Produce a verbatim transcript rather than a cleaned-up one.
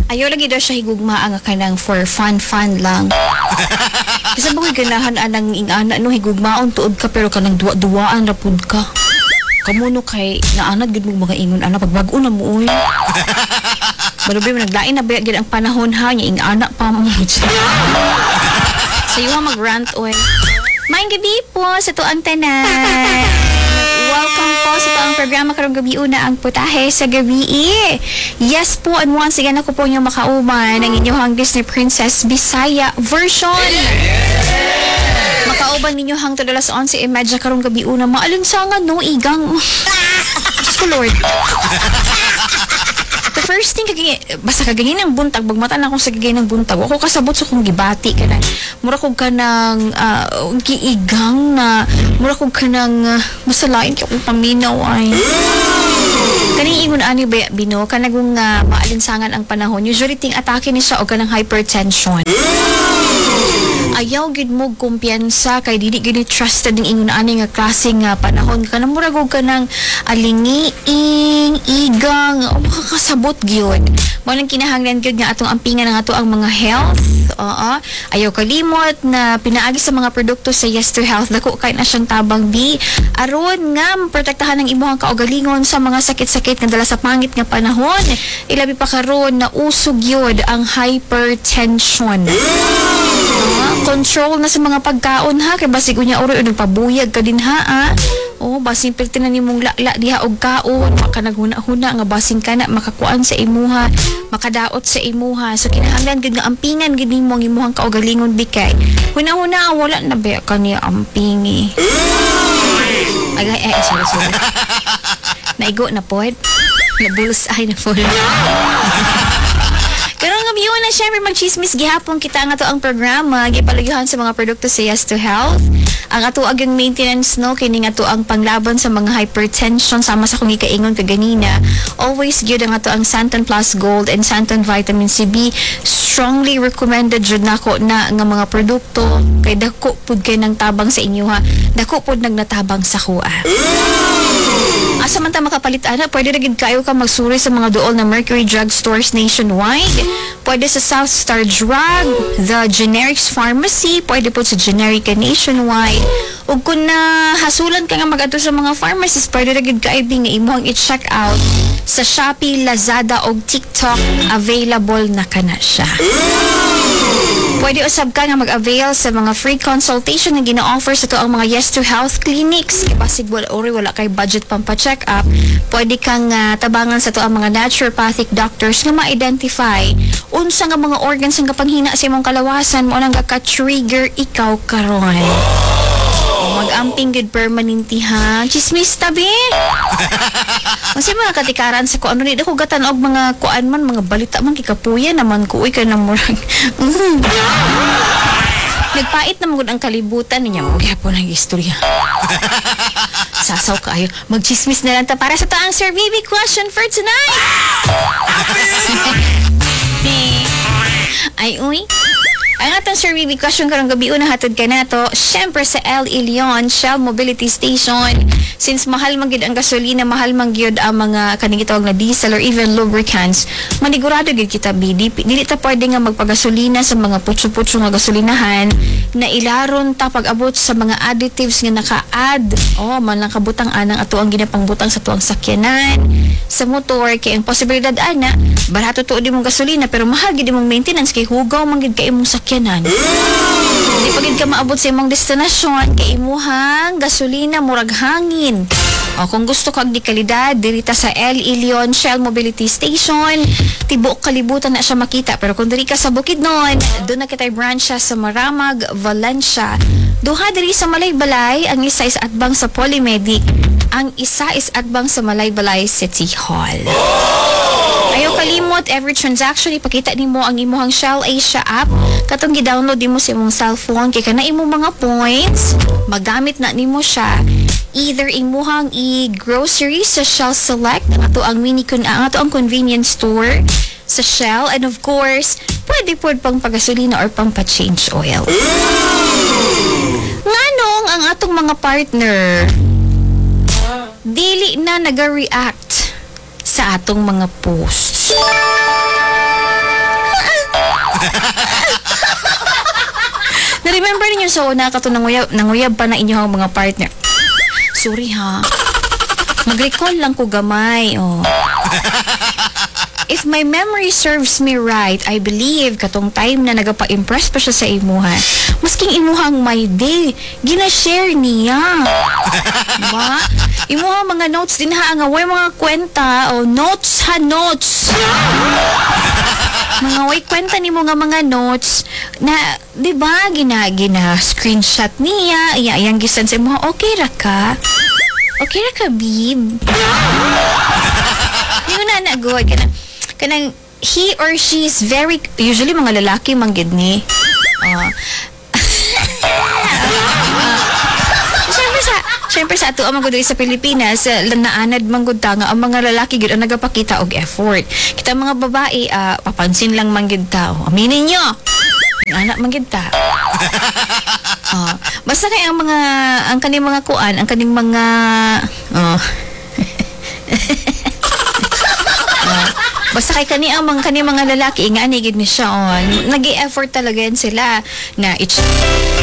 Ayaw lagi daw siya higugma ang kanang for fun-fun lang. Kasi bagay ganahan anang ingana no higugmaon tuod ka pero kanang duwa-duwaan rapud ka. Kamuno kay naanad gid mo mga ingon ana pagbag-o na mo uy. Balubi mo naglain na ba gid ang panahon ha nya ingana pa mo. Sayo so, mag-rant oy. Maayong gabi po sa tuang tanan. Welcome po sa tuang programa karong gabi una ang putahe sa gabi. Yes po, and once again ako po yung makauban ng inyong Disney Princess Bisaya version. Makauban ninyo hang to alas onse imedya karong gabi una. Maalinsangan no, igang. Diyos ko Lord. The first thing kagay basta kagay ng buntag bagmata na akong sa kagay ng buntag ako kasabot sa kong gibati kana mura kog kanang uh, giigang na mura kog kanang uh, masalain kay akong paminaw ay kani ingon ani ba bino kanagong uh, maalinsangan ang panahon usually ting atake ni siya og kanang hypertension. Ayaw gid mo kumpiyansa kay dili gid trusted ning ingon ani nga klase nga panahon kanang mura kog kanang alingiing igang o makakasabot gyud mo nang kinahanglan gyud nga atong ampingan ang ato ang mga health. Oo, ayaw kalimot na pinaagi sa mga produkto sa Yes to Health dako kay na siyang tabang bi aron nga protektahan ang imong kaugalingon sa mga sakit-sakit nga dala sa pangit nga panahon ilabi pa karon na usog gyud ang hypertension. Uh, control na sa mga pagkaon ha kay basig unya oro nagpabuyag ka din ha ah. Oh, basing pilti na nimong lala diha og kaon maka naghuna-huna nga basing kana makakuan sa imuha makadaot sa imuha so kinahanglan gid nga ampingan gid nimo ang imuhang kaugalingon bikay huna-huna wala na ba kaniya ampingi ay ay ay sorry sorry naigo na pod nabulos ay na pod. Karong nga biyo na syempre magchismis gihapon kita nga to ang programa gipalayuhan sa mga produkto sa Yes to Health. Ang ato agang maintenance no kini nga to ang panglaban sa mga hypertension sama sa kung ikaingon ka ganina. Always gyud ang ato ang Santon Plus Gold and Santon Vitamin C B. Strongly recommended jud nako na nga mga produkto kay dako pud kay nang tabang sa inyo ha. Dako pud nagnatabang sa kuha. Asa man ta makapalit ana, pwede ra gid kayo ka magsuri sa mga duol na Mercury Drug Stores nationwide. Pwede sa South Star Drug, the Generics Pharmacy, pwede po sa Generica nationwide. Ug kung na hasulan ka nga mag-adto sa mga pharmacies, pwede ra gid kayo nga imong i-check out sa Shopee, Lazada ug TikTok. Available na kana siya. Pwede usab ka nga mag-avail sa mga free consultation na gina-offer sa to ang mga Yes to Health clinics. Kapasig wala ori wala kay budget pang pa-check up, pwede kang uh, tabangan sa to ang mga naturopathic doctors nga ma-identify unsa nga mga organs ang kapanghina sa imong kalawasan mo nang ka-trigger ikaw karon. Mag-amping gud permanente ha. Chismis tabi. Kasi mga katikaran sa ko ano ni ko gatan og mga kuan man mga balita man kikapuya naman ko uy ka na murag. Nagpait na magud ang kalibutan niya mo gyapon ang istorya. Sasaw kaayo. Magchismis na lang ta para sa taang Sir Bibi question for tonight. Ay uy. Ang atong Sir Bibi question karong gabi una hatod ka na to syempre sa El Ilion Shell Mobility Station. Since mahal man gyud ang gasolina, mahal man gyud ang mga kaning gitawag na diesel or even lubricants, manigurado gyud kita bi dili ta pwede nga magpagasolina sa mga putso-putso nga gasolinahan na ilaron ta pag-abot sa mga additives nga naka-add oh man lang kabutang anang ato ang ginapangbutang sa tuang sakyanan sa motor kay ang posibilidad ana barato tuod imong gasolina pero mahal gyud imong maintenance kay hugaw man gyud kay imong sakyanan. Di pa gid ka maabot sa imong destinasyon kay imuhang gasolina murag hangin. O kung gusto kag di kalidad dirita sa El Ilion Shell Mobility Station, tibuok kalibutan na siya makita pero kung diri ka sa Bukidnon, doon na kitay branch siya sa Maramag, Valencia. Duha diri sa Malaybalay, ang isa is atbang sa Polymedic, ang isa is atbang sa Malaybalay City Hall. Ayaw kalimot, every transaction ipakita nimo ang imuhang Shell Asia app. Katong gi-download nimo sa imong cellphone kay kana imong mga points, magamit na nimo siya. Either imuhang i-grocery sa Shell Select, ang ato ang mini kun ang ato ang convenience store sa Shell, and of course, pwede po pang pagasolina or pang pa-change oil. Nganong ang atong mga partner dili na naga-react sa atong mga posts. man sa una ka to nanguyab, nanguyab pa na inyong mga partner. Sorry ha. Mag-recall lang ko gamay. Oh. If my memory serves me right, I believe katong time na nagapa-impress pa siya sa imuha. Masking imuhang my day, gina-share niya. Diba? Imuha mga notes din ha, nga way mga kwenta o notes ha, notes. Mga way kwenta ni mo nga mga notes na, di ba, gina, gina screenshot niya, iya, iyang gisan sa imuha, okay ra ka? Okay ra ka, babe? Hindi ko na nagod, kanang, kanang, he or she is very, usually mga lalaki manggid ni. Uh, Siyempre sa, siyempre sa ato ang mga sa Pilipinas, uh, naanad manggod ta nga ang mga lalaki gid ang nagapakita og effort. Kita mga babae, uh, papansin lang manggid ta. Oh, aminin nyo. Anak manggid ta. Uh, basta kay ang mga ang kaning mga kuan, ang kaning mga uh, uh, basta kay kani ang mga kani mga lalaki nga ani gid ni siya on. Nagi-effort talaga yan sila na it's